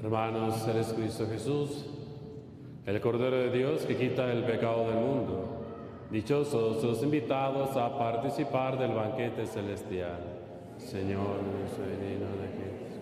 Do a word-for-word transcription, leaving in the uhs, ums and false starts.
Hermanos, Él es Cristo Jesús, el Cordero de Dios que quita el pecado del mundo. Dichosos los invitados a participar del banquete celestial. Señor, no soy digno de que